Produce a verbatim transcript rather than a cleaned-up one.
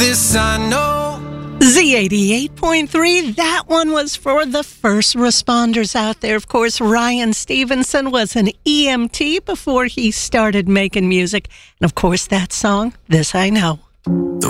This I know. Z eighty-eight point three, that one was for the first responders out there. Of course, Ryan Stevenson was an E M T before he started making music. And of course, that song, This I Know. The